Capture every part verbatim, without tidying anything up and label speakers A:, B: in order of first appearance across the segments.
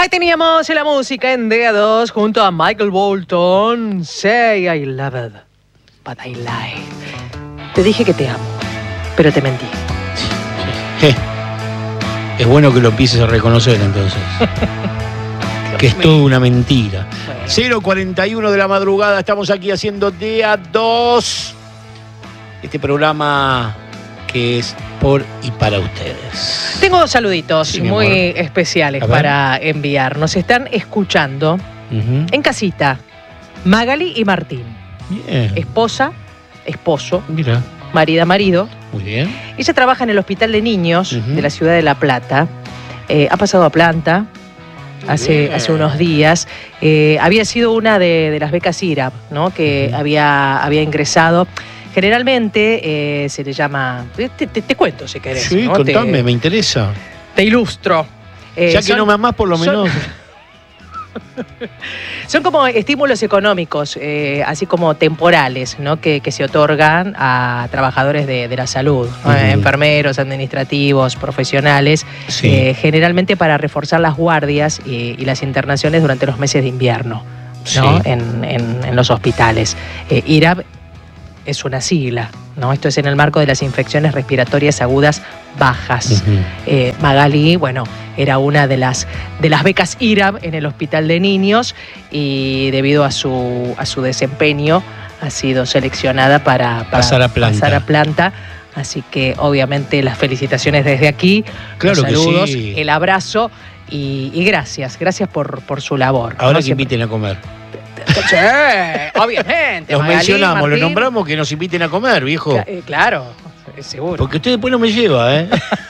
A: Ahí teníamos la música en D A dos junto a Michael Bolton. Say I love it, but I lie. Te dije que te amo, pero te mentí.
B: Sí, sí. Es bueno que lo empieces a reconocer entonces. Que es toda una mentira. Bueno. cero cuarenta y uno de la madrugada, estamos aquí haciendo D A dos. Este programa que es por y para ustedes.
A: Tengo dos saluditos sí, muy amor. especiales para enviar. Nos están escuchando uh-huh. en casita Magali y Martín.
B: Bien.
A: Esposa, esposo,
B: mira.
A: Marida, marido.
B: Muy bien.
A: Ella trabaja en el Hospital de Niños uh-huh. de la ciudad de La Plata. Eh, ha pasado a planta hace, hace unos días. Eh, había sido una de, de las becas I R A P, ¿no? Que uh-huh. había, había ingresado. Generalmente eh, se le llama... Te, te, te cuento si querés.
B: Sí,
A: ¿no?
B: contame,
A: te,
B: me interesa.
A: Te ilustro.
B: Eh, ya que son, no me amás, por lo menos...
A: Son, son como estímulos económicos, eh, así como temporales, ¿no? que, que se otorgan a trabajadores de, de la salud, ¿no? uh-huh. enfermeros, administrativos, profesionales, sí. eh, generalmente para reforzar las guardias y, y las internaciones durante los meses de invierno, ¿no? sí. en, en, en los hospitales. Eh, I R A P es una sigla, ¿no? Esto es en el marco de las infecciones respiratorias agudas bajas. Uh-huh. Eh, Magali, bueno, era una de las, de las becas I R A P en el Hospital de Niños y debido a su, a su desempeño ha sido seleccionada para, para
B: pasar, a planta.
A: pasar a planta. Así que obviamente las felicitaciones desde aquí,
B: claro
A: los saludos,
B: que sí.
A: el abrazo y, y gracias, gracias por, por su labor.
B: Ahora que inviten a comer.
A: Sí, obviamente.
B: Los
A: Magalí,
B: mencionamos,
A: Martín.
B: Los nombramos, que nos inviten a comer, viejo.
A: Claro, seguro.
B: Porque usted después no me lleva, ¿eh?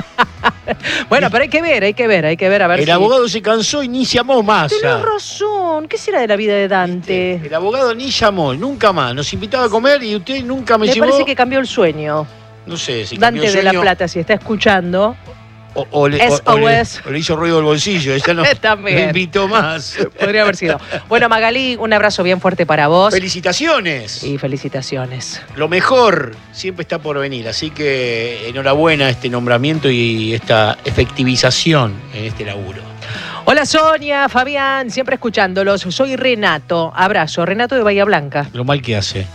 A: Bueno, pero hay que ver, hay que ver, hay que ver a ver
B: El
A: si...
B: abogado se cansó y ni llamó más.
A: Tienes razón. ¿Qué será de la vida de Dante?
B: El abogado ni llamó, nunca más. Nos invitaba a comer y usted nunca me,
A: me
B: llevó.
A: Me parece que cambió el sueño.
B: No sé si
A: Dante
B: cambió el sueño.
A: de La Plata, si está escuchando...
B: O, o, le, o, o, le, o le hizo ruido el bolsillo, ella no me invitó más.
A: Podría haber sido. Bueno, Magalí, un abrazo bien fuerte para vos.
B: ¡Felicitaciones!
A: Y felicitaciones.
B: Lo mejor siempre está por venir, así que enhorabuena este nombramiento y esta efectivización en este laburo.
A: Hola Sonia, Fabián, siempre escuchándolos. Soy Renato. Abrazo, Renato de Bahía Blanca.
B: Lo mal que hace.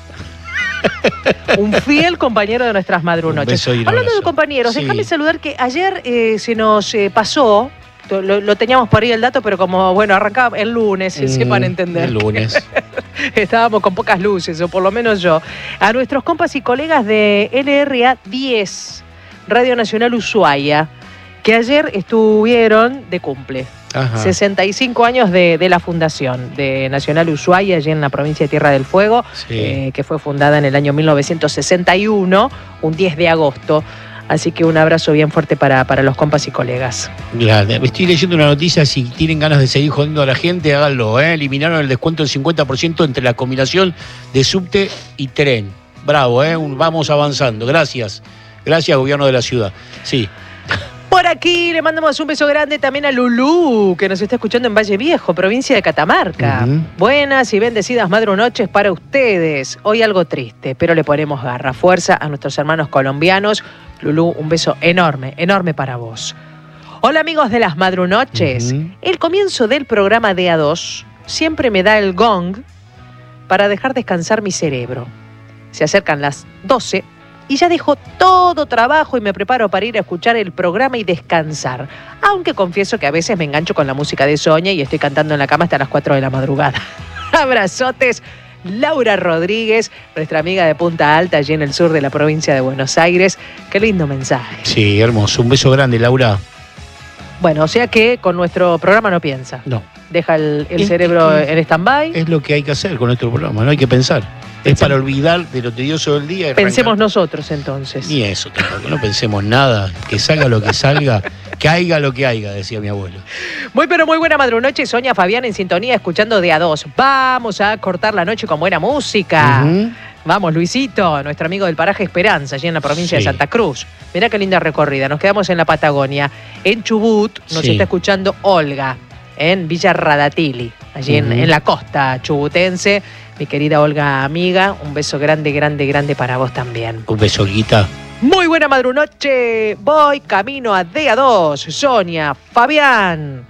A: Un fiel compañero de nuestras madrunoches. Hablando de compañeros, sí. déjame saludar que ayer eh, se nos eh, pasó, lo, lo teníamos por ahí el dato, pero como, bueno, arrancaba el lunes, mm, sepan entender.
B: El lunes.
A: Estábamos con pocas luces, o por lo menos yo. A nuestros compas y colegas de L R A diez, Radio Nacional Ushuaia, que ayer estuvieron de cumple. Ajá. sesenta y cinco años de, de la fundación de Nacional Ushuaia, allí en la provincia de Tierra del Fuego, sí. eh, que fue fundada en el año mil novecientos sesenta y uno, un diez de agosto. Así que un abrazo bien fuerte para, para los compas y colegas.
B: Claro, estoy leyendo una noticia, si tienen ganas de seguir jodiendo a la gente, háganlo. ¿eh? Eliminaron el descuento del cincuenta por ciento entre la combinación de subte y tren. Bravo, ¿eh? vamos avanzando. Gracias. Gracias, gobierno de la ciudad. Sí.
A: Por aquí le mandamos un beso grande también a Lulú, que nos está escuchando en Valle Viejo, provincia de Catamarca. Uh-huh. Buenas y bendecidas madrunoches para ustedes. Hoy algo triste, pero le ponemos garra, fuerza a nuestros hermanos colombianos. Lulú, un beso enorme, enorme para vos. Hola amigos de las madrunoches. Uh-huh. El comienzo del programa D A dos siempre me da el gong para dejar descansar mi cerebro. Se acercan las doce y ya dejo todo trabajo y me preparo para ir a escuchar el programa y descansar. Aunque confieso que a veces me engancho con la música de Sonia y estoy cantando en la cama hasta las cuatro de la madrugada. Abrazotes, Laura Rodríguez, nuestra amiga de Punta Alta, allí en el sur de la provincia de Buenos Aires. Qué lindo mensaje.
B: Sí, hermoso. Un beso grande, Laura.
A: Bueno, o sea que con nuestro programa no piensa.
B: No.
A: Deja el, el cerebro es, en stand-by.
B: Es lo que hay que hacer con nuestro programa, no hay que pensar. Es para olvidar de lo tedioso del día.
A: Pensemos nosotros entonces.
B: Ni eso tampoco, no pensemos nada. Que salga lo que salga, que haiga lo que haiga, decía mi abuelo.
A: Muy pero muy buena madrunoche, Sonia, Fabián en sintonía escuchando D A dos. Vamos a cortar la noche con buena música. Uh-huh. Vamos, Luisito, nuestro amigo del paraje Esperanza, allí en la provincia sí. de Santa Cruz. Mirá qué linda recorrida. Nos quedamos en la Patagonia. En Chubut nos sí. está escuchando Olga, en Villa Radatili, allí uh-huh. en, en la costa chubutense. Mi querida Olga, amiga, un beso grande, grande, grande para vos también.
B: Un beso, Guita.
A: Muy buena madrunoche. Voy camino a D A dos. Sonia, Fabián.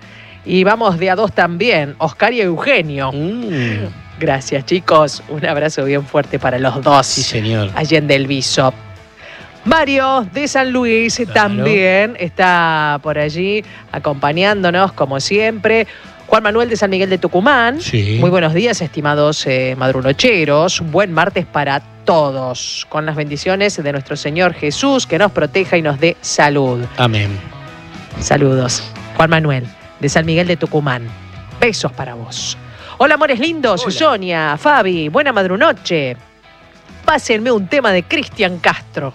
A: Y vamos de a dos también, Oscar y Eugenio. Mm. Gracias, chicos. Un abrazo bien fuerte para los dos.
B: Sí, señor.
A: Allende el Viso. Mario de San Luis claro. también está por allí acompañándonos, como siempre. Juan Manuel de San Miguel de Tucumán.
B: Sí.
A: Muy buenos días, estimados eh, madrunocheros. Un buen martes para todos. Con las bendiciones de nuestro Señor Jesús, que nos proteja y nos dé salud.
B: Amén.
A: Saludos. Juan Manuel de San Miguel de Tucumán. Besos para vos. Hola, amores lindos. Hola. Sonia, Fabi, buena madrunoche. Pásenme un tema de Cristian Castro.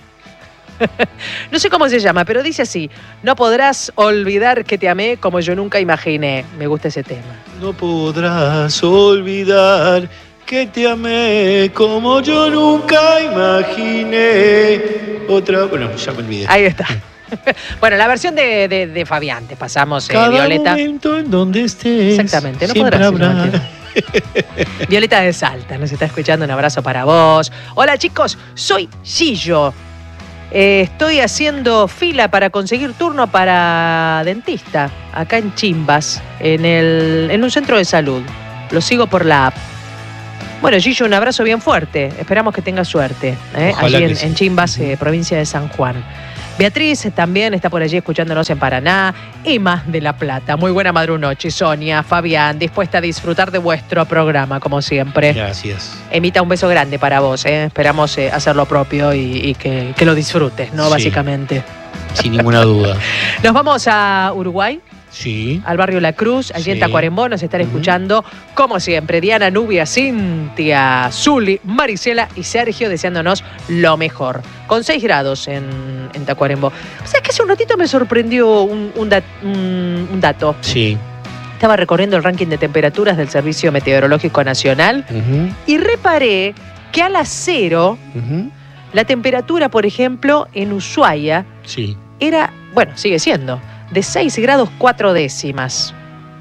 A: No sé cómo se llama, pero dice así: no podrás olvidar que te amé como yo nunca imaginé. Me gusta ese tema.
B: No podrás olvidar que te amé como yo nunca imaginé. Otra, bueno, ya me olvidé.
A: Ahí está. Bueno, la versión de, de, de Fabián, te pasamos, eh,
B: Cada
A: Violeta.
B: momento en donde estés.
A: Exactamente, no podrás.
B: Habrá.
A: Violeta de Salta, nos está escuchando, un abrazo para vos. Hola chicos, soy Gillo. Eh, estoy haciendo fila para conseguir turno para dentista, acá en Chimbas, en, el, en un centro de salud. Lo sigo por la app. Bueno, Gillo, un abrazo bien fuerte. Esperamos que tenga suerte. ¿eh? Allí en, sí. en Chimbas, eh, provincia de San Juan. Beatriz también está por allí escuchándonos en Paraná. Emma de La Plata. Muy buena madrunoche. Sonia, Fabián, dispuesta a disfrutar de vuestro programa, como siempre.
B: Gracias.
A: Emita, un beso grande para vos. ¿eh? Esperamos eh, hacer lo propio y, y que, que lo disfrutes, ¿no? Sí, básicamente.
B: Sin ninguna duda.
A: Nos vamos a Uruguay.
B: Sí.
A: Al barrio La Cruz, allí sí. en Tacuarembó, nos están uh-huh. escuchando, como siempre, Diana, Nubia, Cintia, Zuli, Marisela y Sergio, deseándonos lo mejor. Con seis grados en, en Tacuarembó. O sea, que hace un ratito me sorprendió un, un, dat, un, un dato.
B: Sí.
A: Estaba recorriendo el ranking de temperaturas del Servicio Meteorológico Nacional uh-huh. y reparé que a las cero, uh-huh. la temperatura, por ejemplo, en Ushuaia,
B: sí.
A: era, bueno, sigue siendo, de seis grados cuatro décimas.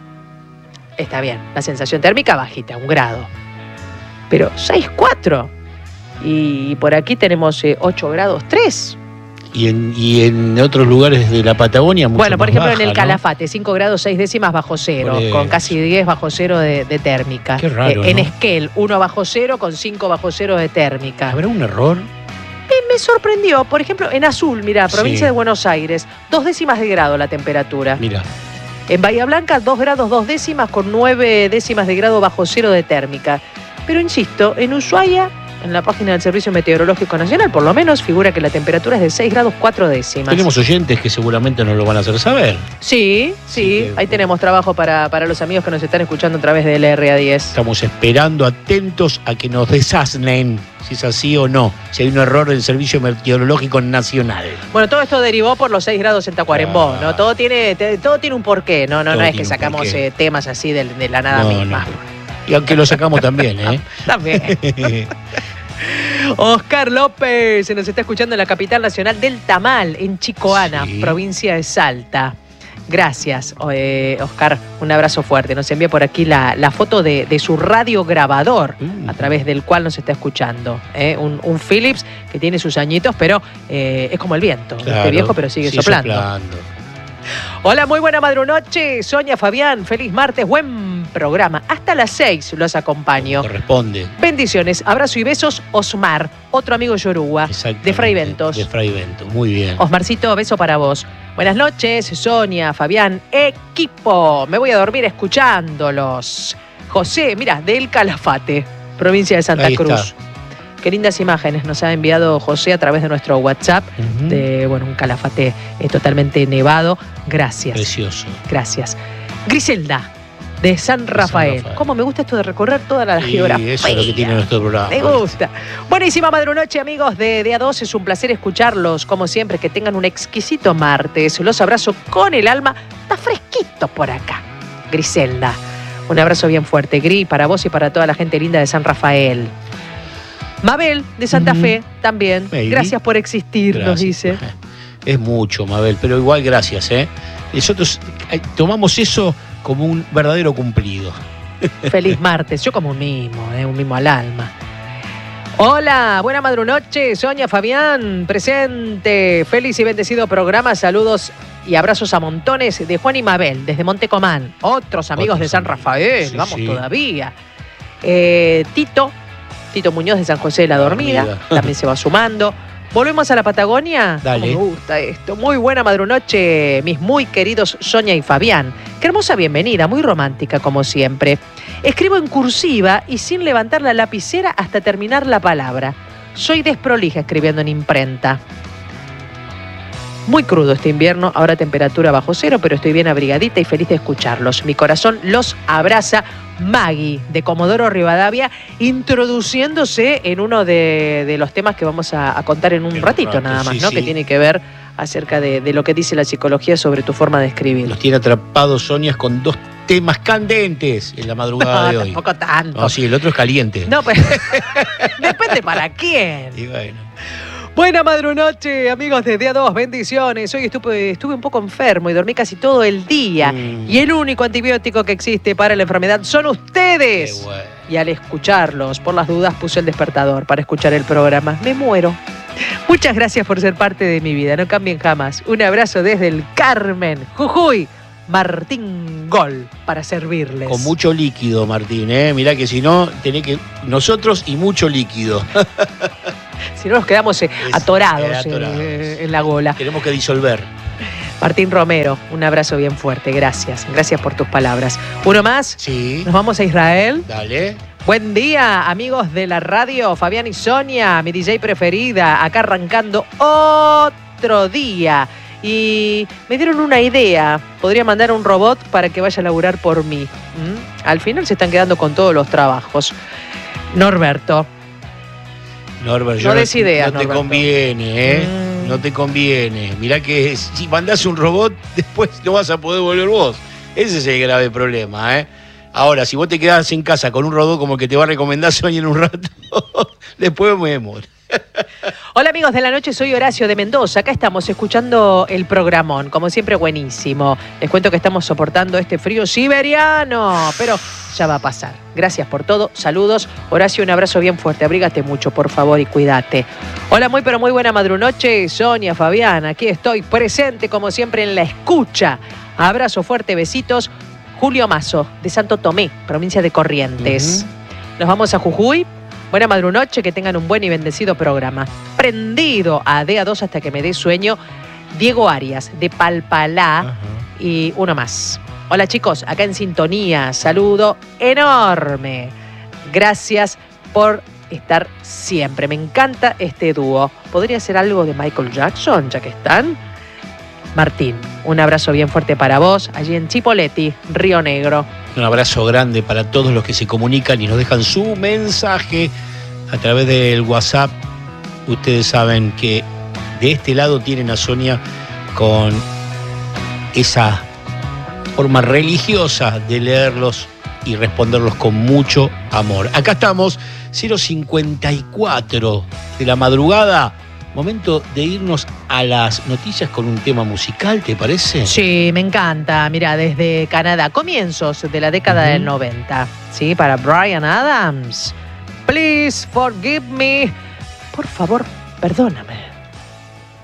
A: Está bien, la sensación térmica bajita, un grado. Pero seis cuatro. Y por aquí tenemos eh, ocho grados tres.
B: Y en, y en otros lugares de la Patagonia mucho
A: Bueno, por
B: más
A: ejemplo
B: baja,
A: en el
B: ¿no?
A: Calafate, cinco grados seis décimas bajo cero, con casi diez bajo cero de, de térmica.
B: Qué raro,
A: eh, En
B: ¿no?
A: Esquel, uno bajo cero con cinco bajo cero de térmica.
B: ¿Habrá un error?
A: Me sorprendió, por ejemplo, en Azul, mira, provincia sí. de Buenos Aires, dos décimas de grado la temperatura.
B: Mira.
A: En Bahía Blanca, dos grados dos décimas con nueve décimas de grado bajo cero de térmica. Pero insisto, en Ushuaia, en la página del Servicio Meteorológico Nacional, por lo menos figura que la temperatura es de seis grados cuatro décimas.
B: Tenemos oyentes que seguramente nos lo van a hacer saber.
A: Sí, sí, sí que, ahí tenemos trabajo para, para los amigos que nos están escuchando a través del R A diez.
B: Estamos esperando, atentos a que nos desasnen si es así o no, si hay un error del Servicio Meteorológico Nacional.
A: Bueno, todo esto derivó por los seis grados en Tacuarembó, ah. ¿no? Todo tiene, te, todo tiene un porqué, no, no, no es que sacamos eh, temas así de, de la nada no, misma.
B: No. Y aunque lo sacamos también, ¿eh?
A: También. Oscar López se nos está escuchando en la capital nacional del Tamal, en Chicoana, sí. provincia de Salta. Gracias, eh, Oscar. Un abrazo fuerte. Nos envía por aquí la, la foto de, de su radiograbador, mm. a través del cual nos está escuchando. ¿eh? Un, un Philips que tiene sus añitos, pero eh, es como el viento.
B: Claro,
A: este viejo, pero sigue, sigue soplando. soplando. Hola, muy buena madrunoche. Sonia, Fabián, feliz martes, buen programa. Hasta las seis los acompaño.
B: Corresponde.
A: Bendiciones, abrazo y besos, Osmar, otro amigo yoruba, de Fray Ventos.
B: De Fray Ventos, muy bien.
A: Osmarcito, beso para vos. Buenas noches, Sonia, Fabián, equipo. Me voy a dormir escuchándolos. José, mira, del Calafate, provincia de Santa
B: Ahí
A: Cruz.
B: Está.
A: Qué lindas imágenes nos ha enviado José a través de nuestro WhatsApp, uh-huh. de bueno, un Calafate eh, totalmente nevado. Gracias.
B: Precioso.
A: Gracias. Griselda, de San Rafael. San Rafael. ¿Cómo me gusta esto de recorrer toda la
B: sí,
A: geografía?
B: Eso es lo que tiene nuestro programa.
A: Me gusta. Buenísima madrunoche, amigos de D A dos. Es un placer escucharlos, como siempre. Que tengan un exquisito martes. Los abrazo con el alma. Está fresquito por acá. Griselda. Un abrazo bien fuerte, Gri, para vos y para toda la gente linda de San Rafael. Mabel, de Santa mm-hmm. Fe, también. Maybe. Gracias por existir, gracias. Nos dice.
B: Es mucho, Mabel, pero igual gracias, ¿eh? Nosotros tomamos eso como un verdadero cumplido.
A: Feliz martes. Yo como un mimo, ¿eh? Un mimo al alma. Hola, buena madrunoche, Sonia, Fabián, presente. Feliz y bendecido programa, saludos y abrazos a montones de Juan y Mabel, desde Montecomán. Otros amigos Otros de San amigos. Rafael, sí, vamos sí. todavía. Eh, Tito, Tito Muñoz de San José de la Dormida, Dormida. también se va sumando. ¿Volvemos a la Patagonia?
B: Dale.
A: ¿Cómo me gusta esto? Muy buena madrunoche, mis muy queridos Sonia y Fabián. Qué hermosa bienvenida, muy romántica como siempre. Escribo en cursiva y sin levantar la lapicera hasta terminar la palabra. Soy desprolija escribiendo en imprenta. Muy crudo este invierno, ahora temperatura bajo cero, pero estoy bien abrigadita y feliz de escucharlos. Mi corazón los abraza. Maggie, de Comodoro Rivadavia, introduciéndose en uno de, de los temas que vamos a, a contar en un en ratito un rato, nada más, sí, ¿no? Sí. Que tiene que ver acerca de, de lo que dice la psicología sobre tu forma de escribir.
B: Los tiene atrapados, Sonia, con dos temas candentes en la madrugada
A: no,
B: de hoy.
A: Tampoco tanto.
B: No, sí, el otro es caliente.
A: No, pues depende para quién.
B: Y bueno.
A: Buena madrunoche, amigos de Día dos, bendiciones. Hoy estuve, estuve un poco enfermo y dormí casi todo el día. Mm. Y el único antibiótico que existe para la enfermedad son ustedes.
B: Qué bueno.
A: Y al escucharlos, por las dudas, puse el despertador para escuchar el programa. Me muero. Muchas gracias por ser parte de mi vida. No cambien jamás. Un abrazo desde el Carmen, Jujuy. Martín Gol, para servirles.
B: Con mucho líquido, Martín, ¿eh? Mirá que si no, tenés que... Nosotros y mucho líquido.
A: Si no nos quedamos eh, atorados, eh, atorados. Eh, en la gola.
B: Tenemos que disolver.
A: Martín Romero, un abrazo bien fuerte. Gracias. Gracias por tus palabras. ¿Uno más?
B: Sí.
A: Nos vamos a Israel.
B: Dale.
A: Buen día, amigos de la radio. Fabián y Sonia, mi D J preferida. Acá arrancando otro día. Y me dieron una idea. Podría mandar un robot para que vaya a laburar por mí. ¿Mm? Al final se están quedando con todos los trabajos. Norberto.
B: Norbert,
A: no des ideas,
B: no te
A: Norberto.
B: conviene, ¿eh? Mm. No te conviene. Mirá que si mandás un robot, después no vas a poder volver vos. Ese es el grave problema, ¿eh? Ahora, si vos te quedás en casa con un robot como el que te va a recomendar Sonia en un rato, después vemos.
A: Hola amigos de la noche, soy Horacio de Mendoza. Acá estamos escuchando el programón, como siempre buenísimo. Les cuento que estamos soportando este frío siberiano, pero ya va a pasar. Gracias por todo, saludos. Horacio, un abrazo bien fuerte, abrígate mucho por favor y cuídate. Hola, muy pero muy buena madrunoche, Sonia, Fabián, aquí estoy presente como siempre en la escucha. Abrazo fuerte, besitos. Julio Mazo, de Santo Tomé, provincia de Corrientes. Uh-huh. Nos vamos a Jujuy. Buena madrunoche, que tengan un buen y bendecido programa. Prendido a D A dos hasta que me dé sueño. Diego Arias, de Palpalá. Uh-huh. Y uno más. Hola chicos, acá en sintonía. Saludo enorme. Gracias por estar siempre. Me encanta este dúo. ¿Podría ser algo de Michael Jackson, ya que están? Martín, un abrazo bien fuerte para vos, allí en Chipoleti, Río Negro.
B: Un abrazo grande para todos los que se comunican y nos dejan su mensaje a través del WhatsApp. Ustedes saben que de este lado tienen a Sonia con esa forma religiosa de leerlos y responderlos con mucho amor. Acá estamos, cero cincuenta y cuatro de la madrugada. Momento de irnos a las noticias con un tema musical, ¿te parece?
A: Sí, me encanta. Mira, desde Canadá, comienzos de la década uh-huh. del noventa. Sí, para Bryan Adams. Please forgive me. Por favor, perdóname.